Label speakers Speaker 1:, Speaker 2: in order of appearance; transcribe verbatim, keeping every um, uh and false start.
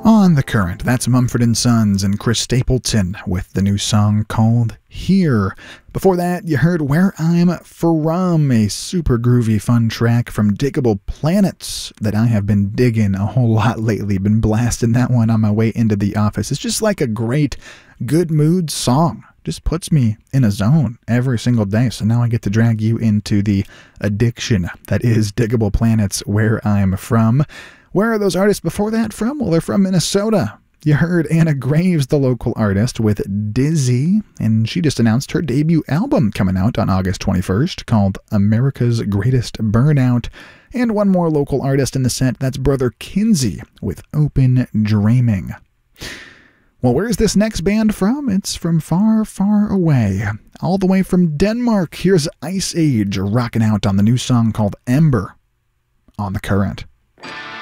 Speaker 1: On the Current, that's Mumford and Sons and Chris Stapleton with the new song called Here. Before that, you heard Where I'm From, a super groovy fun track from Diggable Planets that I have been digging a whole lot lately. Been blasting that one on my way into the office. It's just like a great, good mood song. Just puts me in a zone every single day. So now I get to drag you into the addiction that is Diggable Planets, Where I'm From. Where are those artists before that from? Well, they're from Minnesota. You heard Anna Graves, the local artist, with Dizzy, and she just announced her debut album coming out on August twenty-first called America's Greatest Burnout. And one more local artist in the set, that's Brother Kinsey with Open Dreaming. Well, where's this next band from? It's from far, far away. All the way from Denmark, here's Ice Age rocking out on the new song called Ember on the Current.